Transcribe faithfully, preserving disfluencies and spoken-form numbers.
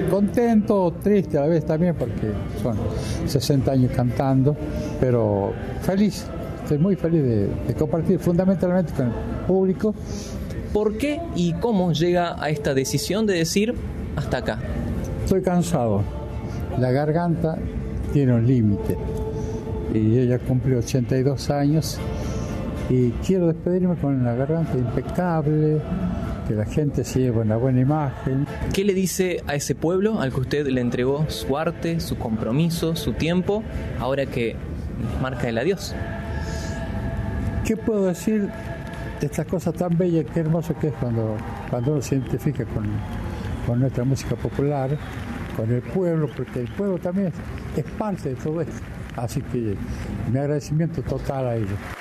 contento, triste a la vez también, porque son sesenta años cantando, pero feliz, estoy muy feliz de, de compartir fundamentalmente con el público. ¿Por qué y cómo llega a esta decisión de decir hasta acá? Estoy cansado, la garganta tiene un límite y ella cumple ochenta y dos años y quiero despedirme con la garganta impecable, que la gente se lleve una buena imagen. ¿Qué le dice a ese pueblo al que usted le entregó su arte, su compromiso, su tiempo, ahora que marca el adiós? ¿Qué puedo decir de estas cosas tan bellas, qué hermoso que es cuando, cuando uno se identifica con, con nuestra música popular, con el pueblo, porque el pueblo también es, es parte de todo esto. Así que mi agradecimiento total a ellos.